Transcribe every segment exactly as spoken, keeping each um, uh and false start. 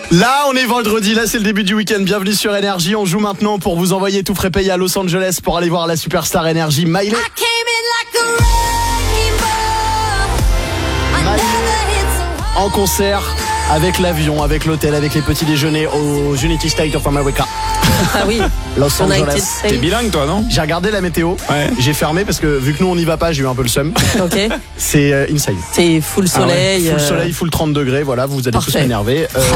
Là, on est vendredi, là c'est le début du week-end. Bienvenue sur Énergie. On joue maintenant pour vous envoyer tout frais payé à Los Angeles pour aller voir la superstar Énergie Miley. Miley en concert avec l'avion, avec l'hôtel, avec les petits déjeuners aux United States of America. Ah oui. Los Angeles. T'es bilingue toi, non? J'ai regardé la météo. Ouais. J'ai fermé parce que vu que nous on n'y va pas, j'ai eu un peu le seum. Ok. C'est euh, insane. C'est full soleil. Ah ouais. Full euh... soleil, full trente degrés. Voilà, vous allez Parfait. tous m'énerver. Euh...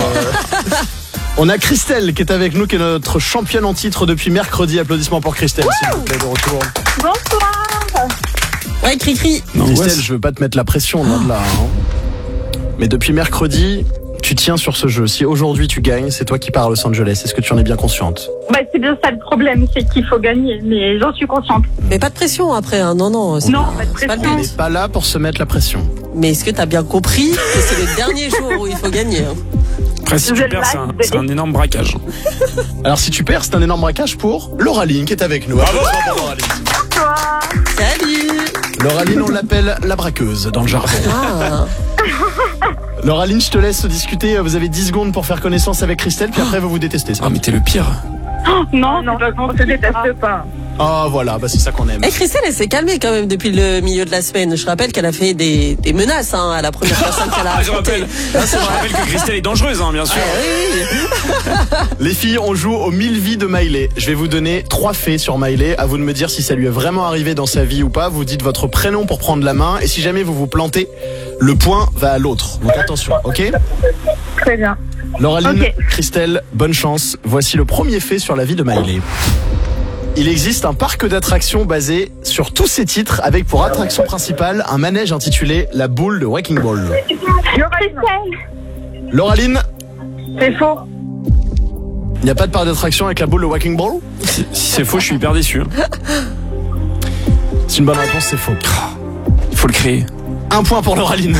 On a Christelle qui est avec nous, qui est notre championne en titre depuis mercredi. Applaudissements pour Christelle, s'il vous plaît, de retour. Bonsoir. Ouais, cri-cri. Non, Christelle, ouais, je veux pas te mettre la pression, loin de là. Hein. Mais depuis mercredi, tu tiens sur ce jeu. Si aujourd'hui tu gagnes, c'est toi qui pars à Los Angeles. Est-ce que tu en es bien consciente? Bah, c'est bien ça le problème, c'est qu'il faut gagner, mais j'en suis consciente. Mais pas de pression après, hein. non, non. c'est Non, pas, pas de c'est pas le pression. On but. n'est pas là pour se mettre la pression. Mais est-ce que t'as bien compris que c'est le dernier jour où il faut gagner hein? après si tu perds, c'est un, c'est un énorme braquage. Alors si tu perds, c'est un énorme braquage pour Lauraline qui est avec nous. Bravo. Applaudissements pour Lauraline. Bonsoir. Salut. Lauraline, on l'appelle la braqueuse dans le jargon. Ah. Lauraline, je te laisse discuter. Vous avez dix secondes pour faire connaissance avec Christelle, puis après vous vous détestez. Ça. Ah mais t'es le pire. Non, non, on se déteste pas. Ah voilà, bah c'est ça qu'on aime. Et Christelle, elle s'est calmée quand même depuis le milieu de la semaine. Je rappelle qu'elle a fait des, des menaces hein, à la première personne qu'elle a Ah, je affrontée. rappelle, là, ça, je rappelle que Christelle est dangereuse, hein, bien sûr. Ah, oui, oui. Les filles, on joue aux mille vies de Miley. Je vais vous donner trois faits sur Miley. À vous de me dire si ça lui est vraiment arrivé dans sa vie ou pas. Vous dites votre prénom pour prendre la main. Et si jamais vous vous plantez, le point va à l'autre. Donc attention, ok? Très bien. Lauraline, Ok. Christelle, bonne chance. Voici le premier fait sur la vie de Miley. Il existe un parc d'attractions basé sur tous ses titres avec pour attraction principale un manège intitulé La Boule de Wrecking Ball. Christelle. Lauraline, C'est faux. il n'y a pas de parc d'attraction avec la boule de Wrecking Ball? Si, si c'est faux, je suis hyper déçu. C'est une bonne réponse, c'est faux. Faut le créer. Un point pour Lauraline.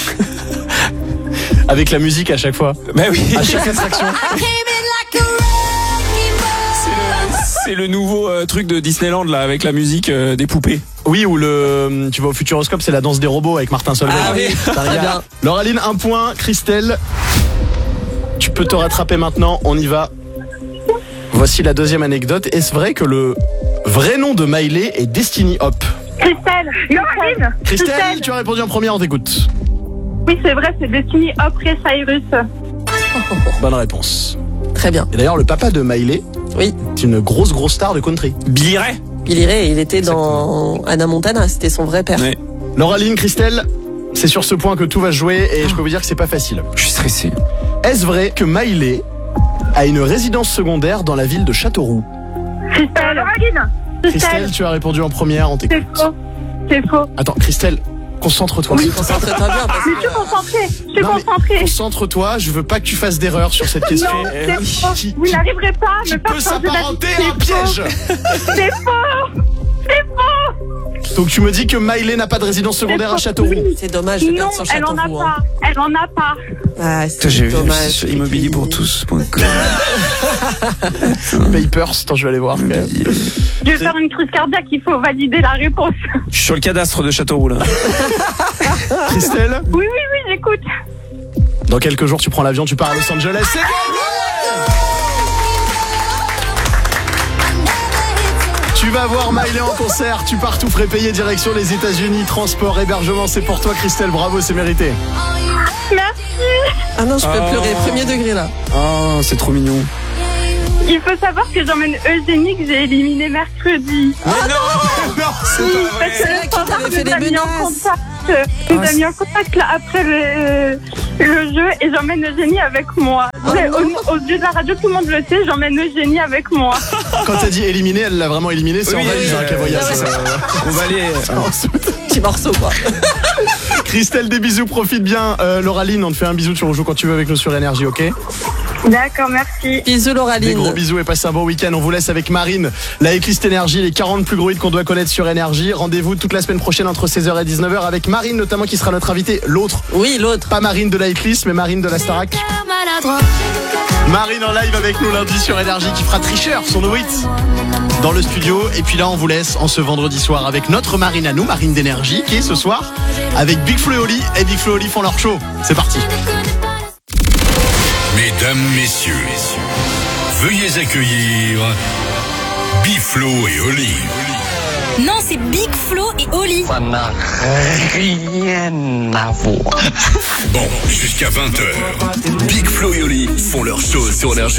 Avec la musique à chaque fois. Bah oui. À chaque attraction. C'est le, c'est le nouveau euh, truc de Disneyland là avec la musique euh, des poupées. Oui, ou le, tu vas au Futuroscope, c'est la danse des robots avec Martin Solveig. Ah oui, Ça très regarde. bien. Lauraline, un point. Christelle, tu peux te rattraper maintenant. On y va. Voici la deuxième anecdote. Est-ce vrai que le vrai nom de Miley est Destiny Hop? Christelle. Yoraline. Christelle, tu as répondu en première, on t'écoute. Oui, c'est vrai, c'est Destiny après Cyrus. Bonne réponse. Très bien. Et d'ailleurs, le papa de Miley Oui. est une grosse, grosse star de country. Billy Ray. Il irait, il était dans Anna Montana, c'était son vrai père. Ouais. Lauraline, Christelle, c'est sur ce point que tout va se jouer et je peux vous dire que c'est pas facile. Je suis stressé. Est-ce vrai que Miley a une résidence secondaire dans la ville de Châteauroux? Christelle. Yoraline. Christelle, tu as répondu en première, on C'est t'écoute. faux. C'est faux. Attends, Christelle, concentre-toi. Oui, concentre-toi bien parce Mais je suis que... concentrée. Je suis Non, mais concentrée. Concentre-toi, je veux pas que tu fasses d'erreur sur cette question. Non, Eh c'est oui, faux. qui- Vous qui- n'arriverez pas à qui me peut faire changer d'avis. s'apparenter C'est à un piège. faux. C'est faux. C'est faux. Donc tu me dis que Miley n'a pas de résidence secondaire à Châteauroux. Oui. C'est dommage de Non, perdre son elle en a Châteauroux. pas. Elle en a pas. Ah, Putain, c'est j'ai vu dommage. sur immobilier pour tous point com. Papers, attends, je vais aller voir. quand même. Je vais faire une crise cardiaque, il faut valider la réponse. Je suis sur le cadastre de Châteauroux là. Christelle, Oui, oui, oui, j'écoute. dans quelques jours tu prends l'avion, tu pars à Los Angeles. C'est gagné. Tu vas voir Miley en concert, tu pars tout frais payé direction les États-Unis, transport, hébergement, c'est pour toi Christelle, bravo, c'est mérité. Merci. Ah non, je peux Oh. pleurer, premier degré là. Oh, c'est trop mignon. Il faut savoir que j'emmène Eugénie que j'ai éliminé mercredi. Mais non, non, c'est pas Parce vrai. que C'est là qui standard t'avait fait nous a des mis en menaces. contact. Nous Ah, a mis en contact là après le, le jeu et j'emmène Eugénie avec moi. C'est- au, aux yeux de la radio, tout le monde le sait, j'emmène Eugénie avec moi. Quand t'as dit éliminer, elle l'a vraiment éliminé, c'est Oui, en valise oui, hein, oui, qu'elle voyage. oui, euh, On va aller. euh, Petit morceau quoi. Christelle, des bisous, profite bien. Euh, Lauraline, on te fait un bisou, tu rejoues quand tu veux avec nous sur Énergie, ok? D'accord, merci. Bisous Des Lauraline. gros bisous et passez un bon week-end. On vous laisse avec Marine, la Eclipse Énergie, les quarante plus gros hits qu'on doit connaître sur Énergie. Rendez-vous toute la semaine prochaine entre seize heures et dix-neuf heures avec Marine notamment qui sera notre invitée. L'autre, Oui, l'autre. pas Marine de la Eclipse, mais Marine de la Starac. Marine en live avec nous lundi sur Énergie qui fera Tricheur, son nouveau hit, dans le studio. Et puis là, on vous laisse en ce vendredi soir avec notre Marine à nous, Marine d'Énergie, qui est ce soir avec Big Flo et Oli. Et Big Flo et Oli font leur show. C'est parti. Mesdames Mesdames, messieurs, veuillez accueillir Big-Flo et Oli. Non, c'est Big Flo et Oli. Ça n'a rien à voir. Bon, jusqu'à vingt heures, Big-Flo et Oli font leur show sur Énergie.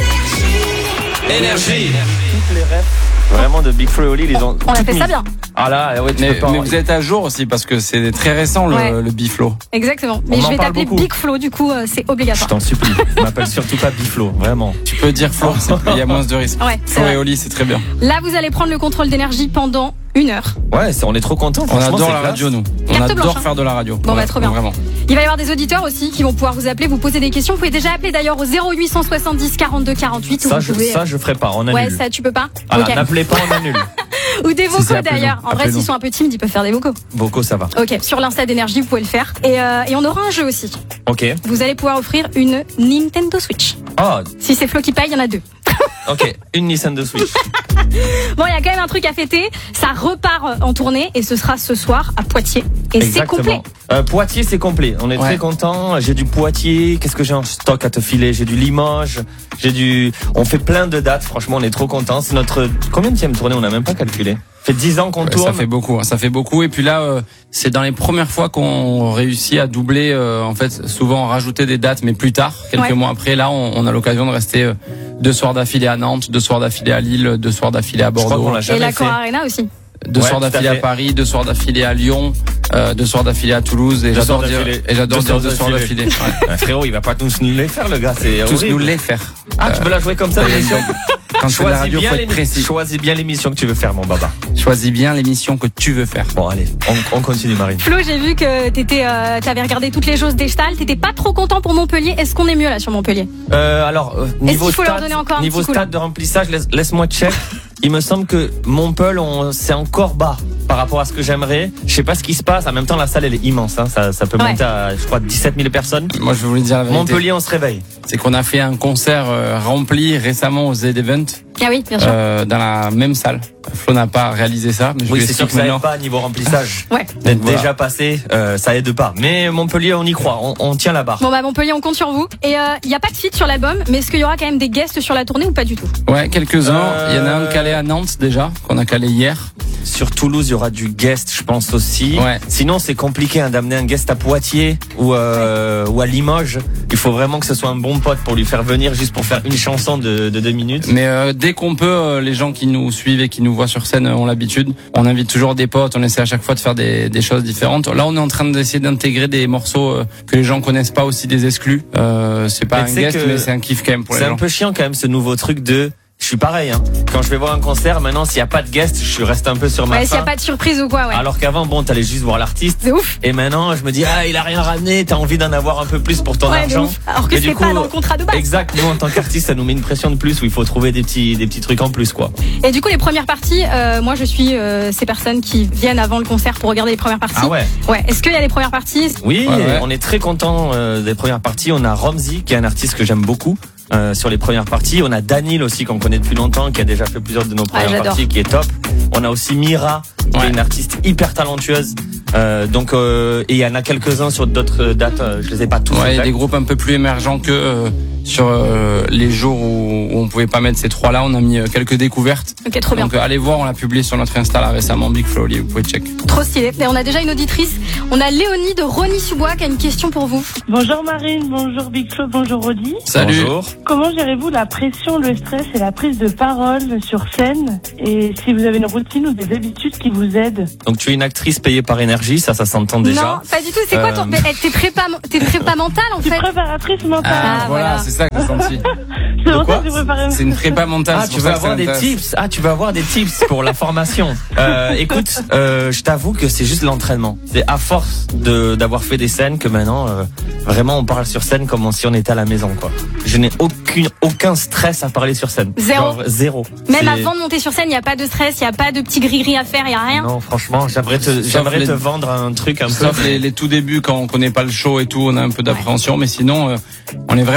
Énergie. Toutes les refs vraiment de Big-Flo et Oli, ils ont. On a fait ça bien. Ah là, ouais, tu Mais, peux pas mais en- vous êtes à jour aussi parce que c'est très récent le, Ouais. le Big-Flo. Exactement. Mais On je en vais parle t'appeler beaucoup. Big Flo, du coup, euh, c'est Je obligatoire. t'en supplie, m'appelle surtout pas Big-Flo, vraiment. Tu peux dire Flo, c'est- il y a moins de risques. Ouais, c'est Flo vrai. et Oli, c'est très bien. Là, vous allez prendre le contrôle d'énergie pendant une heure. Ouais, c'est- on est trop contents. On franchement, adore c'est la classe. radio, nous. On Carte adore blanche, hein. faire de la radio. Bon, bah, Ouais, trop bien. Vraiment. Il va y avoir des auditeurs aussi qui vont pouvoir vous appeler, vous poser des questions. Vous pouvez déjà appeler d'ailleurs au zéro huit cent soixante-dix quarante-deux quarante-huit. où Ça, vous je, pouvez... ça, je ferai pas, on annule. Ouais, ça, tu peux pas. Ah, Ok. n'appelez pas, on annule. Ou des Si, vocaux c'est appelez-nous. d'ailleurs. En vrai, Appelez-nous. s'ils sont un peu timides, ils peuvent faire des vocaux. Vocaux, ça va. Ok, sur l'Insta d'énergie, vous pouvez le faire. Et, euh, et on aura un jeu aussi. Ok. Vous allez pouvoir offrir une Nintendo Switch. Oh, Si c'est Flo qui paye, il y en a deux. ok. Une Nissan de Switch. Bon, il y a quand même un truc à fêter. Ça repart en tournée et ce sera ce soir à Poitiers. Et c'est complet. Euh, Poitiers, c'est complet. On est Ouais. très contents. J'ai du Poitiers. Qu'est-ce que j'ai en stock à te filer? J'ai du Limoges. J'ai du. On fait plein de dates. Franchement, on est trop contents. C'est notre combien de tournée? On n'a même pas calculé. Ça fait dix ans qu'on Ouais, tourne. ça fait beaucoup, hein, ça fait beaucoup. Et puis là, euh, c'est dans les premières fois qu'on réussit à doubler. Euh, en fait, souvent rajouter des dates, mais plus tard, quelques Ouais. mois après. Là, on, on a l'occasion de rester euh, deux soirs d'affilée à Nantes, deux soirs d'affilée à Lille, deux soirs d'affilée à Je crois qu'on Bordeaux, l'a Et jamais la fait. Cor Arena aussi. deux Ouais, soirs tout à d'affilée à fait. Paris, deux soirs d'affilée à Lyon, euh, deux soirs d'affilée à Toulouse. Et Deux soirs j'adore dire, d'affilée. et j'adore Deux dire soirs deux soirs d'affilée. d'affilée. Ouais. Ah, frérot, il va pas tous nous les faire, le gars. C'est Tous horrible. nous les faire. Ah, tu peux la jouer comme ça, l'émission. Quand tu fais de la Choisis radio, bien, faut être l'émi- précis. choisis bien l'émission que tu veux faire, mon baba. Choisis bien l'émission que tu veux faire. Bon, allez, on, on continue, Marine. Flo, j'ai vu que t'étais, euh, t'avais regardé toutes les choses des Stahl. T'étais pas trop content pour Montpellier. Est-ce qu'on est mieux là sur Montpellier? Euh, alors, euh, niveau qu'il faut leur stade, donner encore un niveau petit coup, stade de remplissage, laisse, laisse-moi check. Il me semble que Montpellier, on, c'est encore bas par rapport à ce que j'aimerais. Je sais pas ce qui se passe. En même temps, la salle, elle est immense. Hein. Ça, ça peut Ouais. monter à, je crois, dix-sept mille personnes. Moi, je vais vous le dire la vérité. Montpellier, on se réveille. C'est qu'on a fait un concert euh, rempli récemment au Z-Event. Ah oui, bien sûr. Euh, dans la même salle. Flo n'a pas réalisé ça, mais je Oui, lui c'est sûr explique que ça maintenant. aide pas niveau remplissage. Ouais. D'être Voilà. déjà passé, euh, ça aide pas. Mais Montpellier, on y croit. On, on tient la barre. Bon bah Montpellier, on compte sur vous. Et il euh, y a pas de feat sur l'album, mais est-ce qu'il y aura quand même des guests sur la tournée ou pas du tout? Ouais, quelques-uns. Euh, Il y en a un calé à Nantes déjà, qu'on a calé hier. Sur Toulouse, il y aura du guest, je pense aussi. Ouais. Sinon, c'est compliqué hein, d'amener un guest à Poitiers ou, euh, ou à Limoges. Il faut vraiment que ce soit un bon pote pour lui faire venir juste pour faire une chanson de, de deux minutes. Mais euh, dès qu'on peut, euh, les gens qui nous suivent et qui nous voient sur scène euh, ont l'habitude. On invite toujours des potes, on essaie à chaque fois de faire des, des choses différentes. Là, on est en train d'essayer d'intégrer des morceaux euh, que les gens connaissent pas, aussi des exclus. Euh, c'est pas Mais un tu sais guest, que mais c'est un kiff quand même pour les C'est gens. un peu chiant quand même ce nouveau truc de... Je suis pareil, hein. Quand je vais voir un concert, maintenant, s'il n'y a pas de guest, je suis resté un peu sur ma Ouais, s'il y a faim. pas de surprise ou quoi, ouais. Alors qu'avant, bon, t'allais juste voir l'artiste. C'est ouf. Et maintenant, je me dis, ah, il a rien ramené, t'as envie d'en avoir un peu plus pour ton Ouais, de argent. ouf. Alors que Et du c'est coup, pas dans le contrat de base. Exact. Nous, en tant qu'artiste, ça nous met une pression de plus où il faut trouver des petits, des petits trucs en plus, quoi. Et du coup, les premières parties, euh, moi je suis euh, ces personnes qui viennent avant le concert pour regarder les premières parties. Ah ouais. Ouais. Est-ce qu'il y a les premières parties? Oui, Ouais, ouais. on est très content euh, des premières parties. On a Romsey, qui est un artiste que j'aime beaucoup. Euh, sur les premières parties, on a Danil aussi qu'on connaît depuis longtemps, qui a déjà fait plusieurs de nos premières j'adore. parties, qui est top. On a aussi Mira, qui Ouais. est une artiste hyper talentueuse. Euh, donc, euh, et il y en a quelques-uns sur d'autres dates. euh, je les ai pas tous. Ouais, il y a exacts. des groupes un peu plus émergents que euh, sur euh, les jours où, où on pouvait pas mettre ces trois-là. On a mis euh, quelques découvertes. Ok, trop bien. Donc euh, allez voir, on l'a publié sur notre Insta là récemment, Big Flo, vous pouvez check. Trop stylé. Et on a déjà une auditrice. On a Léonie de Rony-sous-Bois qui a une question pour vous. Bonjour Marine, bonjour Big Flo, bonjour Audi. Salut. Bonjour. Comment gérez-vous la pression, le stress et la prise de parole sur scène? Et si vous avez une routine ou des habitudes qui vous aident? Donc, tu es une actrice payée par Énergie, ça, ça s'entend déjà. Non, pas du tout. C'est quoi ton... Euh, Mais, eh, T'es prépa... T'es prépa mentale en Je suis fait. préparatrice mentale. Ah, Ah, voilà, voilà. c'est ça que j'ai senti. C'est pour quoi ça que j'ai préparé C'est une prépa mentale. Ah, c'est tu pour vas ça que avoir ça des m'intéresse. tips. Ah, tu vas avoir des tips pour la formation. Euh, écoute, euh, je t'avoue que c'est juste l'entraînement. C'est à force de d'avoir fait des scènes que maintenant, euh, vraiment, on parle sur scène comme si on était à la maison, quoi. Je n'ai aucune aucun stress à parler sur scène. Zéro. Genre, zéro. Même C'est- avant de monter sur scène, il n'y a pas de stress, il n'y a pas de petits gris-gris à faire, il n'y a rien. Non, franchement, j'aimerais te, Sauf j'aimerais les- te vendre un truc un Sauf peu. les, les tout débuts quand on connaît pas le show et tout, on a un peu d'appréhension, mais sinon euh, on est vraiment bien. Le,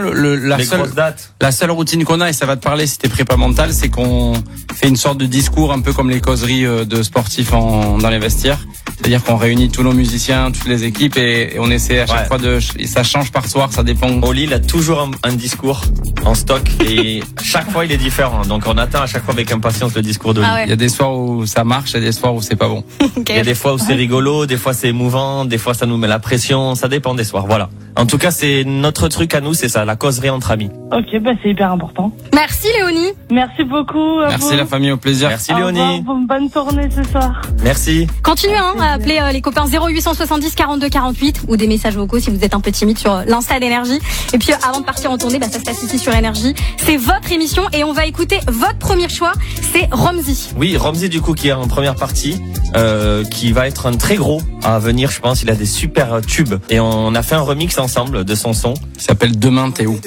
le, le- la Les seule grosses dates. la seule routine qu'on a, et ça va te parler si t'es prépa mental, c'est qu'on fait une sorte de discours un peu comme les causeries euh, de sportifs en, dans les vestiaires. C'est-à-dire qu'on réunit tous nos musiciens, toutes les équipes et, et on essaie à chaque Ouais. fois de, et ça change par soir, ça dépend. Oli, il a toujours un, un discours en stock et chaque fois il est différent. Donc on attend à chaque fois avec impatience le discours d'Oli. Ah ouais. Il y a des soirs où ça marche et des soirs où c'est pas bon. Ok. Il y a des fois où c'est rigolo, des fois c'est émouvant, des fois ça nous met la pression, ça dépend des soirs, voilà. En tout cas, c'est notre truc à nous, c'est ça, la causerie entre amis. Ok, bah c'est hyper important. Merci Léonie. Merci beaucoup. à Merci vous. la famille, au plaisir. Merci Au Léonie. revoir, bonne tournée ce soir. Merci. Continuez hein, à appeler euh, les copains zéro huit cent soixante-dix quarante-deux quarante-huit ou des messages vocaux si vous êtes un peu timide sur euh, l'Insta d'Énergie. Et puis euh, avant de partir en tournée, bah, ça se passe ici sur Énergie. C'est votre émission et on va écouter votre premier choix, c'est Romzy. Oui, Romzy du coup qui est en première partie, euh, qui va être un très gros à venir, je pense. Il a des super tubes et on a fait un remix ensemble de son son. Il s'appelle Demain t'es où?